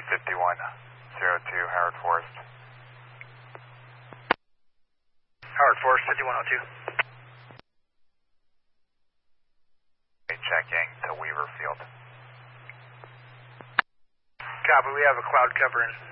5102, Howard Forest. Howard Forest, 5102. Checking to Weaver Field. Copy, we have a cloud cover in.